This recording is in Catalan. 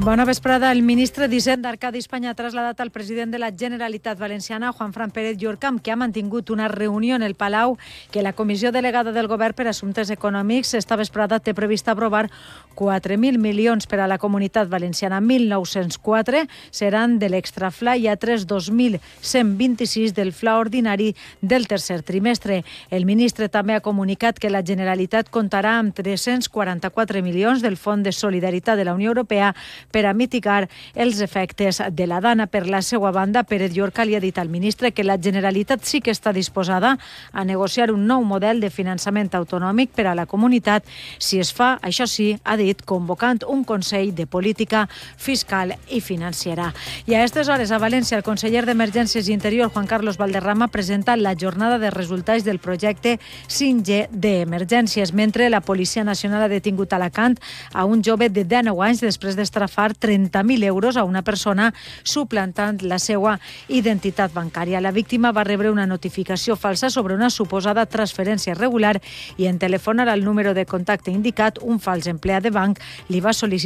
Bona vesprada. El ministre d'Hisenda, Arcadi Espanya, ha traslladat al president de la Generalitat Valenciana, Juanfran Pérez Llorcam, que ha mantingut una reunió en el Palau, que la comissió delegada del Govern per Assumptes Econòmics esta vesprada té previst aprovar 4.000 milions per a la comunitat valenciana. 1.904 seran de l'extrafla i altres 2.126 del fla ordinari del tercer trimestre. El ministre també ha comunicat que la Generalitat comptarà amb 344 milions del Fons de Solidaritat de la Unió Europea per a mitigar els efectes de la dana. Per la seva banda, Pérez Llorca li ha dit al ministre que la Generalitat sí que està disposada a negociar un nou model de finançament autonòmic per a la comunitat, si es fa, això sí, ha dit, convocant un Consell de Política Fiscal i Financera. I a aquestes hores, a València, el conseller d'Emergències i Interior, Juan Carlos Valderrama, presenta la jornada de resultats del projecte 5G d'emergències, mentre la Policia Nacional ha detingut a Alacant a un jove de 19 anys després d'estrafar 30.000 euros a una persona suplantant la seva identitat bancària. La víctima va rebre una notificació falsa sobre una suposada transferència irregular i en telefonar al número de contacte indicat, un fals empleat de banc li va sol·licitar